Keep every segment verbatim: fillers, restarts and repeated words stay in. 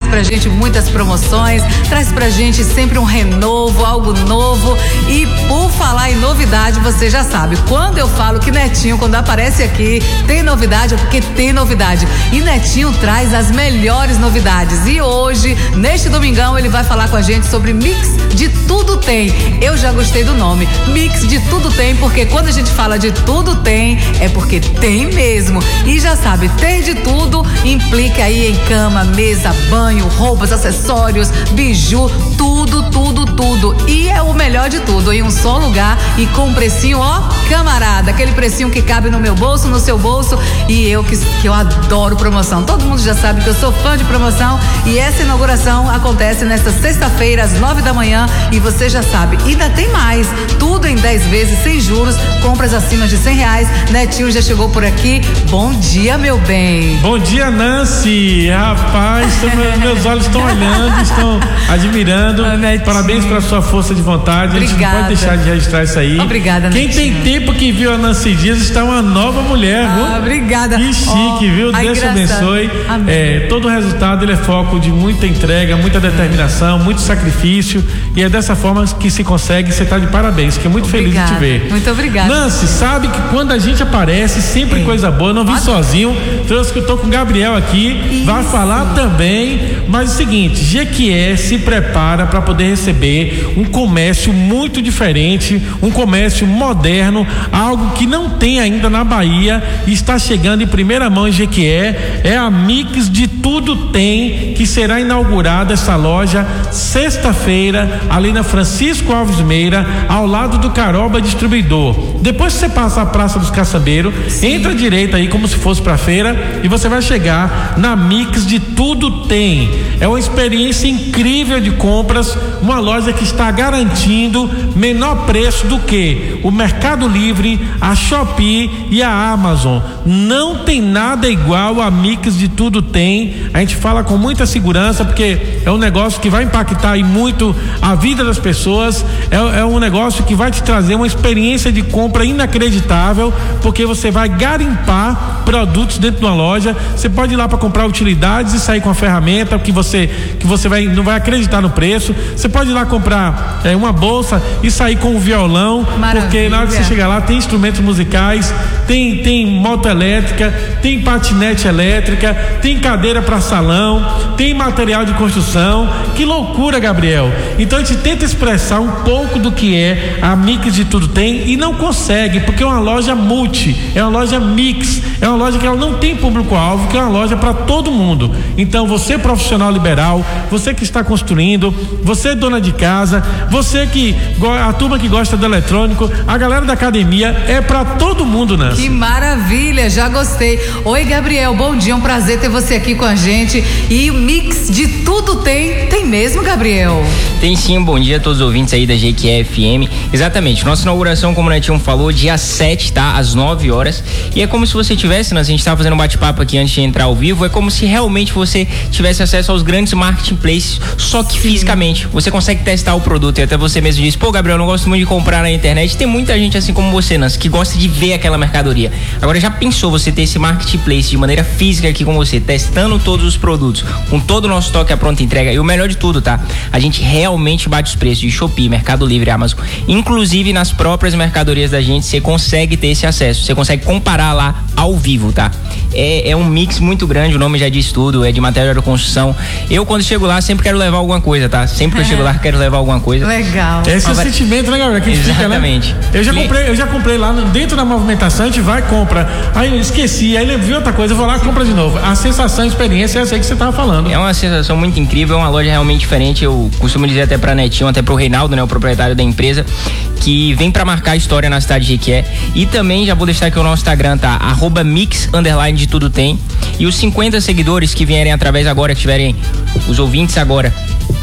pra gente muitas promoções, traz pra gente sempre um renovo, algo novo. E por falar em novidade, você já sabe, quando eu falo que Netinho, quando aparece aqui, tem novidade, é porque tem novidade. E Netinho traz as melhores novidades. E hoje, neste domingão, ele vai falar com a gente sobre Mix de Tudo Tem. Eu já gostei do nome, Mix de Tudo Tem, porque quando a gente fala de tudo tem, é porque tem mesmo. E já sabe, ter de tudo implica aí em cama, mesa, banho, roupas, acessórios, biju, tudo, tudo, tudo. E é o melhor de tudo, em um só lugar e com um precinho, ó, camarada, aquele precinho que cabe no meu bolso, no seu bolso. E eu que, que eu adoro promoção. Todo mundo já sabe que eu sou fã de promoção e essa inauguração acontece nesta sexta-feira às nove da manhã e você já sabe, ainda tem mais, tudo em dez vezes sem juros, compras acima de cem reais. Netinho já chegou por aqui. Bom dia, meu bem. Bom dia, Nancy. Rapaz, tô, meus olhos estão olhando, estão admirando. Oh, parabéns pela sua força de vontade. Obrigada. A gente não pode deixar de registrar isso aí. Obrigada, Quem Netinho. tem tempo que viu a Nancy Dias está uma nova mulher, viu? Ah, obrigada. Que chique, oh, viu? Deus te abençoe. É, todo o resultado ele é foco de muita entrega, muita determinação, muito sacrifício, e é dessa forma que se consegue. Você está de parabéns, fiquei muito obrigada. feliz de te ver. Muito obrigada. Nancy, sabe que quando a gente aparece, sempre é. coisa boa. Eu não vim Pode. sozinho, trouxe que eu tô com o Gabriel aqui, Isso. vai falar também. Mas é o seguinte, Jequié se prepara para poder receber um comércio muito diferente, um comércio moderno, algo que não tem ainda na Bahia e está chegando em primeira mão em Jequié. É a Mix de Tudo Tem, que será inaugurada essa loja sexta-feira ali na Francisco Alves Meira, ao lado do Caroba Distribuidor. Depois que você passa a Praça dos Caçambeiros, entra à direita aí como se fosse pra feira e você vai chegar na Mix de Tudo Tem. É uma experiência incrível de compras, uma loja que está garantindo menor preço do que o Mercado Livre, a Shopee e a Amazon. Não tem nada igual a Mix de Tudo Tem. A gente fala com muita segurança porque é um negócio que vai impactar aí muito a vida das pessoas. É, é um negócio que vai te trazer uma experiência de compra inacreditável, porque você vai garimpar produtos dentro de uma loja. Você pode ir lá para comprar utilidades e sair com a ferramenta que você que você vai, não vai acreditar no preço. Você pode ir lá comprar é, uma bolsa e sair com o violão. Maravilha. Porque na hora que você chegar lá tem instrumentos musicais, tem tem moto elétrica, tem patinete elétrica, tem cadeira para salão, tem material de construção. Que loucura, Gabriel. Então a gente tenta expressar um pouco do que é a Mix de Tudo Tem e não consegue, porque é uma loja multi, é uma loja mix, é uma loja que ela não tem público-alvo, que é uma loja para todo mundo. Então você profissional liberal, você que está construindo, você dona de casa, você que a turma que gosta do eletrônico, a galera da academia, é para todo mundo, Nancy. Que maravilha, já gostei. Oi, Gabriel, bom dia, um prazer ter você aqui com a gente. E o Mix de Tudo Tem, tem mesmo, Gabriel? Tem sim, bom dia a todos os ouvintes aí da Jequié F M. Exatamente, nossa inauguração, como o Netinho falou, dia sete, tá? Às nove horas. E é como se você tivesse, né? A gente tava fazendo um bate-papo aqui antes de entrar ao vivo, é como se realmente você tivesse acesso aos grandes marketplaces, só que sim. fisicamente. Você consegue testar o produto e até você mesmo diz, pô, Gabriel, eu não gosto muito de comprar na internet. Tem muita gente assim como você, Nancy, que gosta de ver aquela mercadoria. Agora, já pensou você ter esse marketplace de maneira física aqui com você, testando todos os produtos, com todo o nosso estoque à pronta entrega? E o melhor de tudo, tá? A gente realmente bate os preços de Shopee, Mercado Livre, Amazon. Inclusive nas próprias mercadorias da gente, você consegue ter esse acesso. Você consegue comparar lá ao vivo, tá? É, é um mix muito grande, o nome já diz tudo, é de material de construção. Eu, quando chego lá, sempre quero levar alguma coisa, tá? Sempre que eu chego lá, quero levar alguma coisa. Legal. Esse é o sentimento, né, galera? Que Exatamente. Fica, né? Eu já comprei, eu já comprei lá dentro da movimentação, a gente vai, compra. Aí eu esqueci, aí vi outra coisa, eu vou lá e compra de novo. A sensação, a experiência é essa aí que você tava falando. É uma sensação muito incrível, é uma loja realmente diferente. Eu costumo dizer até pra Netinho, até pro Reinaldo, né, o proprietário da empresa, que vem pra marcar a história na cidade de Jequié. E também já vou deixar aqui o nosso Instagram, tá? Arroba mix, underline de tudo tem. E os cinquenta seguidores que vierem através agora, que tiverem os ouvintes agora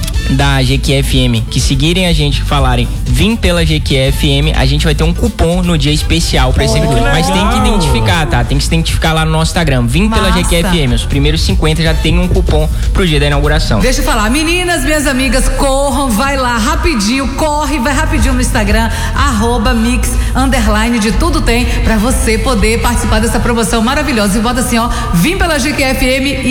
da Jequié F M, que seguirem a gente, que falarem vim pela Jequié F M, a gente vai ter um cupom no dia especial para esse seguidor. Mas tem que identificar, tá? Tem que se identificar lá no nosso Instagram, vim pela Jequié F M. Os primeiros cinquenta já tem um cupom pro dia da inauguração. Deixa eu falar, meninas, minhas amigas, corram, vai lá rapidinho, corre, vai rapidinho no Instagram, arroba mix, underline de tudo tem, pra você poder participar dessa promoção maravilhosa. E bota assim, ó, vim pela Jequié F M e